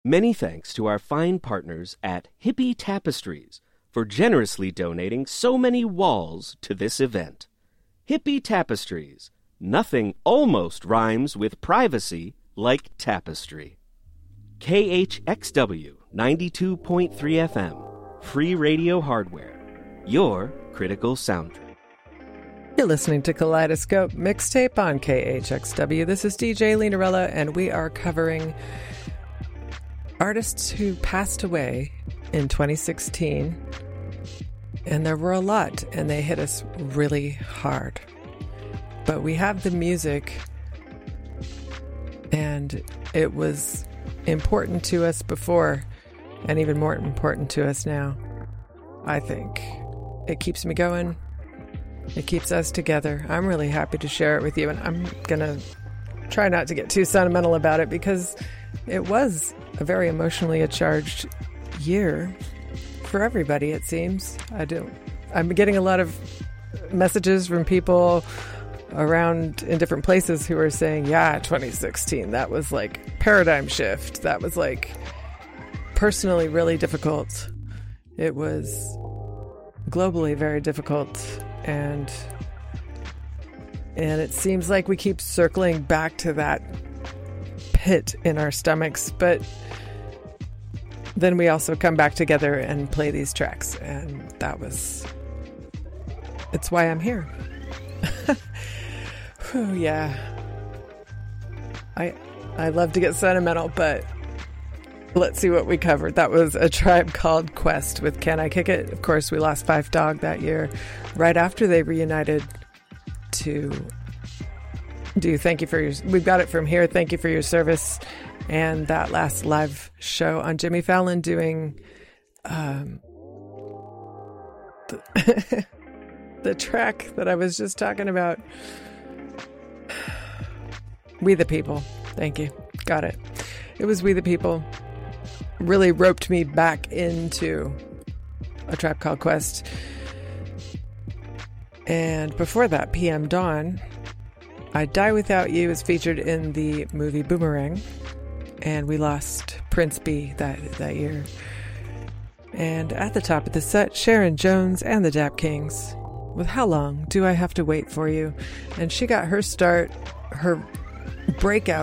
Many thanks to our fine partners at Hippie Tapestries for generously donating so many walls to this event. Hippie Tapestries. Nothing almost rhymes with privacy like tapestry. KHXW 92.3 FM. Free radio hardware. Your critical soundtrack. You're listening to Kaleidoscope Mixtape on KHXW. This is DJ Linarella, and we are covering artists who passed away in 2016. And there were a lot, and they hit us really hard. But we have the music, and it was important to us before, and even more important to us now, I think. It keeps me going. It keeps us together. I'm really happy to share it with you, and I'm going to try not to get too sentimental about it because it was a very emotionally charged year for everybody, it seems. I'm getting a lot of messages from people around in different places who are saying, yeah, 2016, that was like paradigm shift. That was like personally really difficult. It was globally very difficult. And it seems like we keep circling back to that pit in our stomachs, but then we also come back together and play these tracks, and it's why I'm here. Whew, yeah. I love to get sentimental, but let's see what we covered. That was A Tribe Called Quest with Can I Kick It? Of course, we lost Phife Dawg that year, right after they reunited to do Thank You for Your... We've got it from here, Thank You for Your Service, and that last live show on Jimmy Fallon doing the track that I was just talking about. We the People. Thank you. Got it. It was We the People. Really roped me back into A Tribe Called Quest. And before that, PM Dawn, I Die Without You is featured in the movie Boomerang. And we lost Prince B that year. And at the top of the set, Sharon Jones and the Dap Kings with How Long Do I Have to Wait for You? And she got her start, her breakout